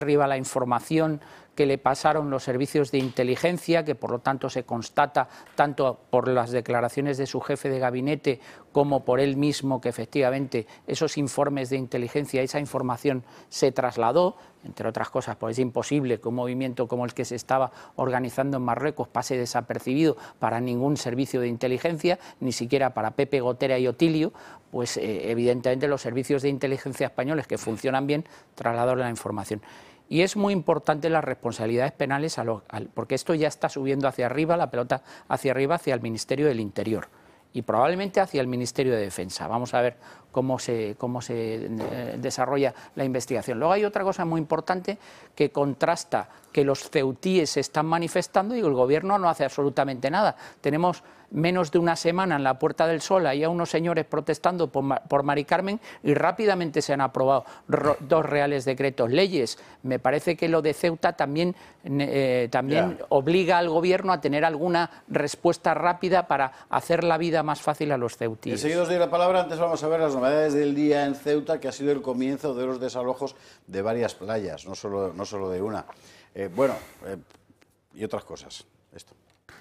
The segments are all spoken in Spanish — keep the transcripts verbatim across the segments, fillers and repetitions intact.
arriba la información que le pasaron los servicios de inteligencia, que por lo tanto se constata tanto por las declaraciones de su jefe de gabinete como por él mismo que efectivamente esos informes de inteligencia, esa información se trasladó, entre otras cosas, pues es imposible que un movimiento como el que se estaba organizando en Marruecos pase desapercibido para ningún servicio de inteligencia, ni siquiera para Pepe Gotera y Otilio, pues eh, evidentemente los servicios de inteligencia españoles que funcionan bien trasladaron la información. Y es muy importante las responsabilidades penales, a lo, al, porque esto ya está subiendo hacia arriba, la pelota hacia arriba, hacia el Ministerio del Interior y probablemente hacia el Ministerio de Defensa. Vamos a ver cómo se, cómo se eh, desarrolla la investigación. Luego hay otra cosa muy importante que contrasta que los ceutíes se están manifestando y el Gobierno no hace absolutamente nada. Tenemos menos de una semana en la Puerta del Sol, hay a unos señores protestando por, por Mari Carmen y rápidamente se han aprobado dos reales decretos leyes. Me parece que lo de Ceuta también, eh, también yeah. obliga al Gobierno a tener alguna respuesta rápida para hacer la vida más fácil a los ceutíes. Enseguida os doy la palabra, antes vamos a ver las novedades del día en Ceuta, que ha sido el comienzo de los desalojos de varias playas, no solo, no solo de una. Eh, bueno, eh, y otras cosas. Esto.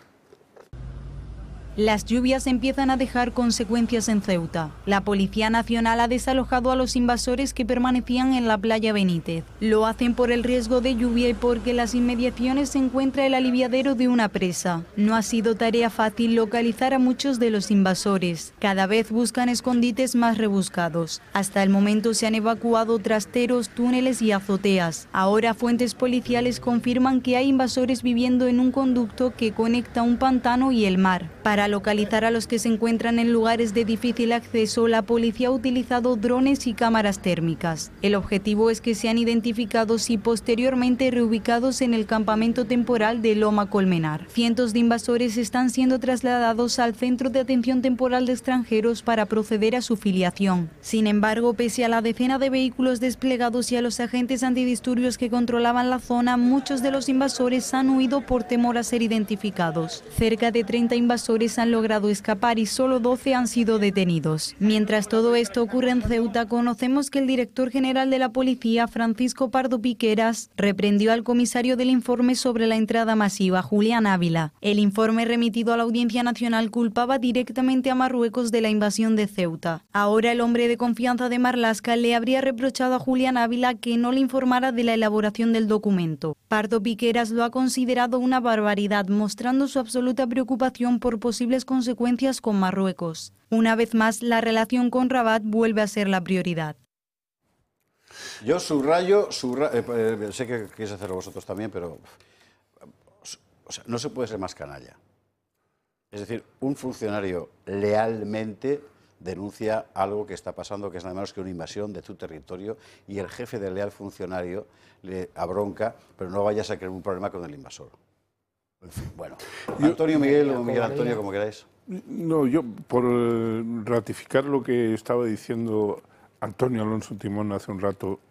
Las lluvias empiezan a dejar consecuencias en Ceuta. La Policía Nacional ha desalojado a los invasores que permanecían en la playa Benítez. Lo hacen por el riesgo de lluvia y porque en las inmediaciones se encuentra el aliviadero de una presa. No ha sido tarea fácil localizar a muchos de los invasores. Cada vez buscan escondites más rebuscados. Hasta el momento se han evacuado trasteros, túneles y azoteas. Ahora fuentes policiales confirman que hay invasores viviendo en un conducto que conecta un pantano y el mar. Para localizar a los que se encuentran en lugares de difícil acceso, la policía ha utilizado drones y cámaras térmicas. El objetivo es que sean identificados y posteriormente reubicados en el campamento temporal de Loma Colmenar. Cientos de invasores están siendo trasladados al Centro de Atención Temporal de Extranjeros para proceder a su filiación. Sin embargo, pese a la decena de vehículos desplegados y a los agentes antidisturbios que controlaban la zona, muchos de los invasores han huido por temor a ser identificados. Cerca de treinta invasores han logrado escapar y solo doce han sido detenidos. Mientras todo esto ocurre en Ceuta, conocemos que el director general de la policía, Francisco Pardo Piqueras, reprendió al comisario del informe sobre la entrada masiva, Julián Ávila. El informe remitido a la Audiencia Nacional culpaba directamente a Marruecos de la invasión de Ceuta. Ahora el hombre de confianza de Marlaska le habría reprochado a Julián Ávila que no le informara de la elaboración del documento. Pardo Piqueras lo ha considerado una barbaridad, mostrando su absoluta preocupación por posibles consecuencias con Marruecos. Una vez más, la relación con Rabat vuelve a ser la prioridad. Yo subrayo, subrayo eh, eh, sé que queréis hacerlo vosotros también, pero o sea, no se puede ser más canalla. Es decir, un funcionario lealmente denuncia algo que está pasando, que es nada menos que una invasión de tu territorio, y el jefe del leal funcionario le abronca, pero no vayas a crear un problema con el invasor. En fin, bueno, Antonio, Miguel o Miguel Antonio, como queráis. No, yo por ratificar lo que estaba diciendo Antonio Alonso Timón hace un rato,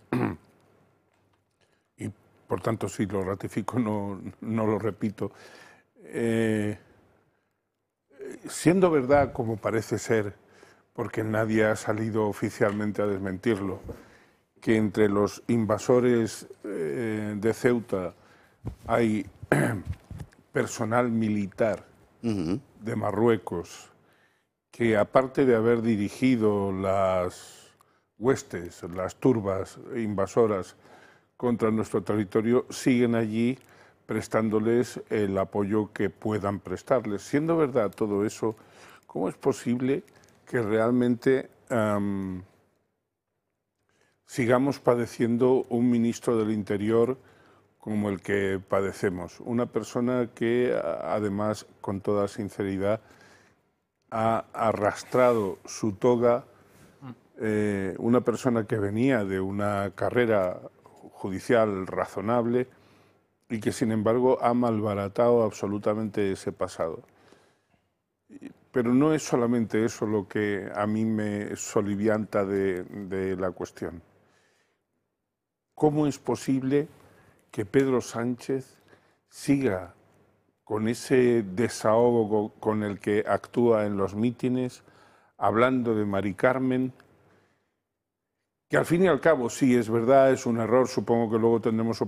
y por tanto si lo ratifico no, no lo repito, eh, siendo verdad como parece ser, porque nadie ha salido oficialmente a desmentirlo, que entre los invasores eh, de Ceuta hay personal militar uh-huh. de Marruecos que, aparte de haber dirigido las huestes, las turbas invasoras contra nuestro territorio, siguen allí prestándoles el apoyo que puedan prestarles. Siendo verdad todo eso, ¿cómo es posible que realmente um, sigamos padeciendo un ministro del Interior como el que padecemos? Una persona que, además, con toda sinceridad, ha arrastrado su toga, eh, una persona que venía de una carrera judicial razonable y que, sin embargo, ha malbaratado absolutamente ese pasado. Pero no es solamente eso lo que a mí me solivianta de, de la cuestión. ¿Cómo es posible que Pedro Sánchez siga con ese desahogo con el que actúa en los mítines, hablando de Mari Carmen, que al fin y al cabo sí es verdad, es un error, supongo que luego tendremos